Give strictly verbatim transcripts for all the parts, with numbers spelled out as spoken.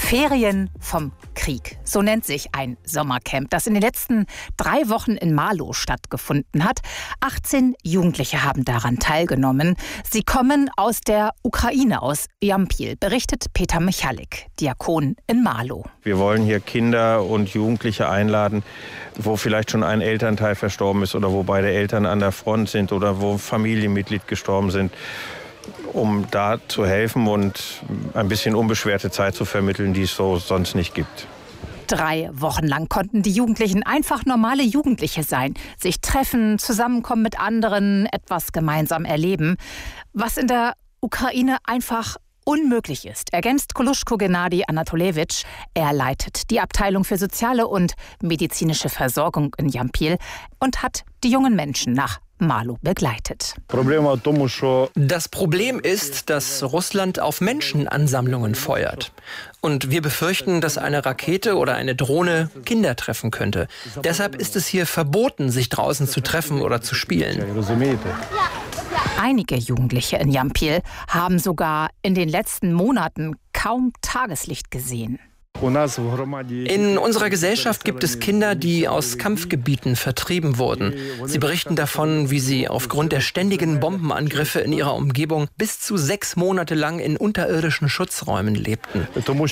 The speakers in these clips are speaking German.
Ferien vom Krieg. So nennt sich ein Sommercamp, das in den letzten drei Wochen in Marlow stattgefunden hat. achtzehn Jugendliche haben daran teilgenommen. Sie kommen aus der Ukraine, aus Jampil, berichtet Peter Michalik, Diakon in Marlow. Wir wollen hier Kinder und Jugendliche einladen, wo vielleicht schon ein Elternteil verstorben ist oder wo beide Eltern an der Front sind oder wo Familienmitglied gestorben sind, um da zu helfen und ein bisschen unbeschwerte Zeit zu vermitteln, die es so sonst nicht gibt. Drei Wochen lang konnten die Jugendlichen einfach normale Jugendliche sein, sich treffen, zusammenkommen mit anderen, etwas gemeinsam erleben, was in der Ukraine einfach unmöglich ist, ergänzt Koluschko Gennadi Anatolewitsch. Er leitet die Abteilung für soziale und medizinische Versorgung in Jampil und hat die jungen Menschen nach Marlow begleitet. Das Problem ist, dass Russland auf Menschenansammlungen feuert. Und wir befürchten, dass eine Rakete oder eine Drohne Kinder treffen könnte. Deshalb ist es hier verboten, sich draußen zu treffen oder zu spielen. Einige Jugendliche in Jampil haben sogar in den letzten Monaten kaum Tageslicht gesehen. In unserer Gesellschaft gibt es Kinder, die aus Kampfgebieten vertrieben wurden. Sie berichten davon, wie sie aufgrund der ständigen Bombenangriffe in ihrer Umgebung bis zu sechs Monate lang in unterirdischen Schutzräumen lebten.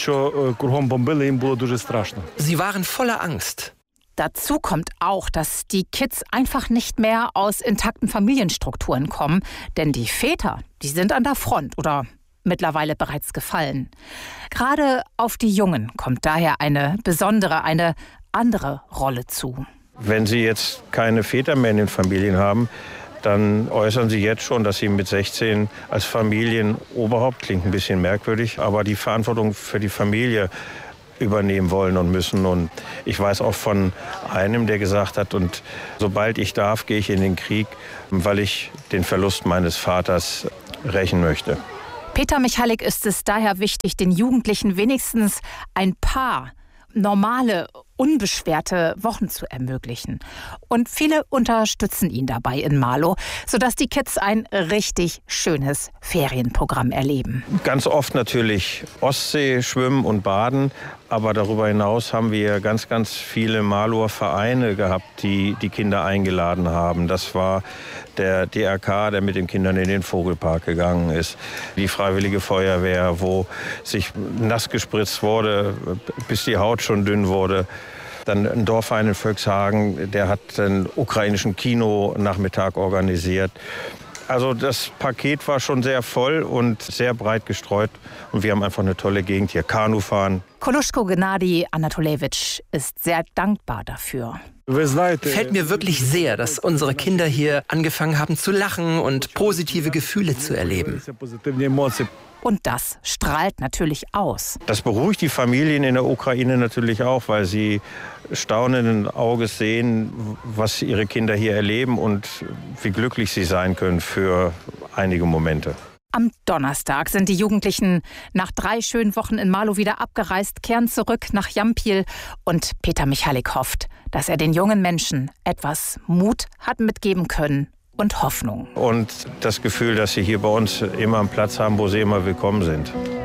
Sie waren voller Angst. Dazu kommt auch, dass die Kids einfach nicht mehr aus intakten Familienstrukturen kommen, denn die Väter, die sind an der Front oder mittlerweile bereits gefallen. Gerade auf die Jungen kommt daher eine besondere, eine andere Rolle zu. Wenn sie jetzt keine Väter mehr in den Familien haben, dann äußern sie jetzt schon, dass sie mit sechzehn als Familienoberhaupt, klingt ein bisschen merkwürdig, aber die Verantwortung für die Familie übernehmen wollen und müssen. Und ich weiß auch von einem, der gesagt hat, und sobald ich darf, gehe ich in den Krieg, weil ich den Verlust meines Vaters rächen möchte. Peter Michalik ist es daher wichtig, den Jugendlichen wenigstens ein paar normale, unbeschwerte Wochen zu ermöglichen. Und viele unterstützen ihn dabei in Marlow, sodass die Kids ein richtig schönes Ferienprogramm erleben. Ganz oft natürlich Ostsee, Schwimmen und Baden. Aber darüber hinaus haben wir ganz, ganz viele Marlower Vereine gehabt, die die Kinder eingeladen haben. Das war der D R K, der mit den Kindern in den Vogelpark gegangen ist. Die Freiwillige Feuerwehr, wo sich nass gespritzt wurde, bis die Haut schon dünn wurde. Dann ein Dorfverein in Völkshagen, der hat einen ukrainischen Kinonachmittag organisiert. Also das Paket war schon sehr voll und sehr breit gestreut. Und wir haben einfach eine tolle Gegend hier. Kanufahren. Koluschko Gennadi Anatolewitsch ist sehr dankbar dafür. Gefällt mir wirklich sehr, dass unsere Kinder hier angefangen haben zu lachen und positive Gefühle zu erleben. Und das strahlt natürlich aus. Das beruhigt die Familien in der Ukraine natürlich auch, weil sie staunenden Auges sehen, was ihre Kinder hier erleben und wie glücklich sie sein können für einige Momente. Am Donnerstag sind die Jugendlichen nach drei schönen Wochen in Marlow wieder abgereist, kehren zurück nach Jampil. Und Peter Michalik hofft, dass er den jungen Menschen etwas Mut hat mitgeben können und Hoffnung. Und das Gefühl, dass sie hier bei uns immer einen Platz haben, wo sie immer willkommen sind.